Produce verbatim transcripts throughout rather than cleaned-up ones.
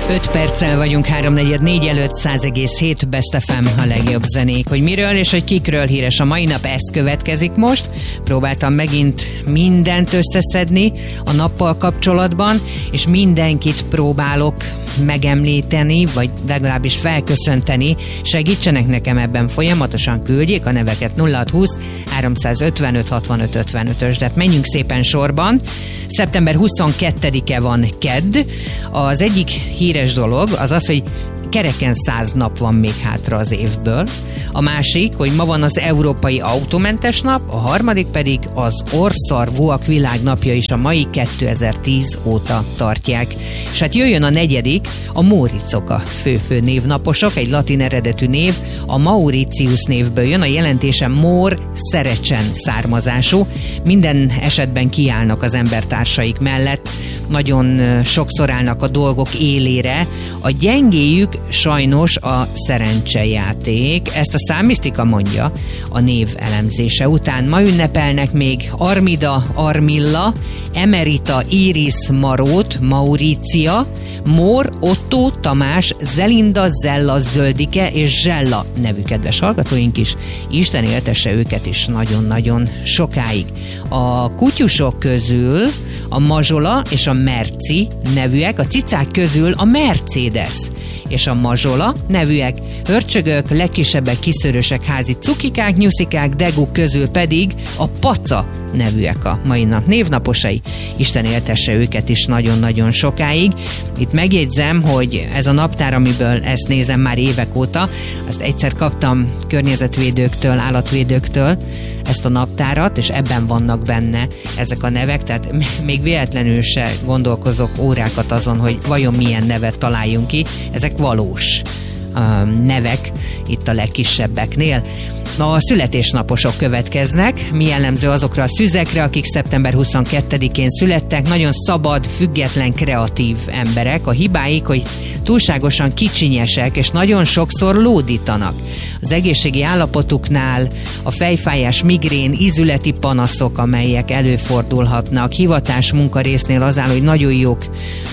öt perccel vagyunk háromnegyed négy előtt, száz egész hét Best ef em, a legjobb zenék. Hogy miről és hogy kikről híres a mai nap, ez következik most. Próbáltam megint mindent összeszedni a nappal kapcsolatban, és mindenkit próbálok megemlíteni, vagy legalábbis felköszönteni. Segítsenek nekem ebben, folyamatosan küldjék a neveket. Nulla hat húsz háromszázötvenöt hatvanöt ötvenötös, de menjünk szépen sorban. szeptember huszonkettedike van, kedd. Az egyik híres dolog az az, hogy kereken száz nap van még hátra az évből. A másik, hogy ma van az Európai Autómentes Nap, a harmadik pedig az Orszarvúak világnapja is, a mai kétezer-tíz óta tartják. És hát jöjjön a negyedik, a Móricok a fő-fő névnaposok, egy latin eredetű név, a Mauritius névből jön, a jelentése mór, szerecsen származású. Minden esetben kiállnak az embertársaik mellett, nagyon sokszor állnak a dolgok élére. A gyengéjük sajnos a szerencsejáték, ezt a számmisztika mondja a név elemzése után. Ma ünnepelnek még Armida, Armilla, Emerita, Iris, Marót, Maurícia, Mór, Otto, Tamás, Zelinda, Zella, Zöldike és Zsella nevű kedves hallgatóink is. Isten éltesse őket is nagyon-nagyon sokáig. A kutyusok közül a Mazsola és a Merci nevűek, a cicák közül a Mercedes és a Mazsola nevűek, hörcsögök, legkisebbek, kiszörösek, házi cukikák, nyuszikák, deguk közül pedig a Paca nevűek a mai nap névnaposai. Isten éltesse őket is nagyon-nagyon sokáig. Itt megjegyzem, hogy ez a naptár, amiből ezt nézem már évek óta, azt egyszer kaptam környezetvédőktől, állatvédőktől ezt a naptárat, és ebben vannak benne ezek a nevek, tehát még véletlenül se gondolkozok órákat azon, hogy vajon milyen nevet találjunk ki. Ezek valós uh, nevek itt a legkisebbeknél. A születésnaposok következnek. Mi jellemző azokra a szüzekre, akik szeptember huszonkettedikén születtek? Nagyon szabad, független, kreatív emberek. A hibáik, hogy túlságosan kicsinyesek, és nagyon sokszor lódítanak. Az egészségi állapotuknál a fejfájás, migrén, ízületi panaszok, amelyek előfordulhatnak. Hivatás munkarésznél az áll, hogy nagyon jók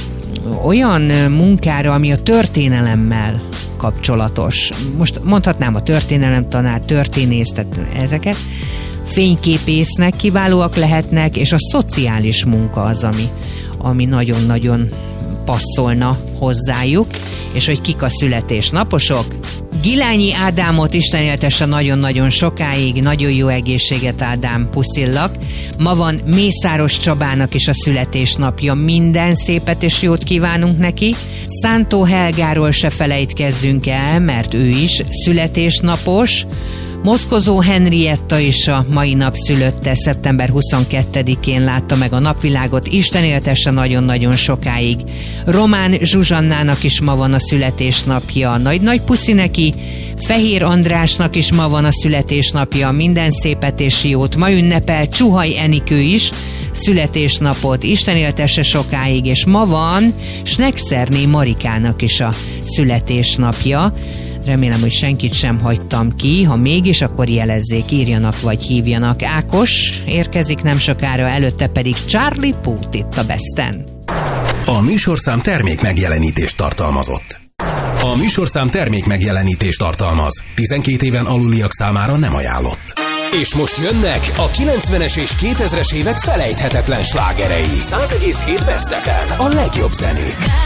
olyan munkára, ami a történelemmel kapcsolatos. Most mondhatnám a történelemtanár, történész, tehát ezeket. Fényképésznek kiválóak lehetnek, és a szociális munka az, ami, ami nagyon-nagyon passzolna hozzájuk. És hogy kik a születésnaposok? Gilányi Ádámot Isten éltesse nagyon-nagyon sokáig, nagyon jó egészséget, Ádám, puszillak. Ma van Mészáros Csabának is a születésnapja, minden szépet és jót kívánunk neki. Szántó Helgáról se felejtkezzünk el, mert ő is születésnapos. Moszkozó Henrietta is a mai nap szülötte, szeptember huszonkettedikén látta meg a napvilágot, Isten éltesse nagyon-nagyon sokáig. Román Zsuzsannának is ma van a születésnapja, nagy-nagy puszi neki. Fehér Andrásnak is ma van a születésnapja, minden szépet és jót. Ma ünnepel Csuhaj Enikő is születésnapot, Isten éltesse sokáig, és ma van Snekszerné Marikának is a születésnapja. Remélem, hogy senkit sem hagytam ki, ha mégis, akkor jelezzék, írjanak vagy hívjanak. Ákos érkezik nem sokára, előtte pedig Charlie Puth itt a Besten. A műsorszám termék megjelenítést tartalmazott. A műsorszám termék megjelenítést tartalmaz. tizenkét éven aluliak számára nem ajánlott. És most jönnek a kilencvenes és kétezres évek felejthetetlen slágerei. száz egész hét Best ef em, a legjobb zenék.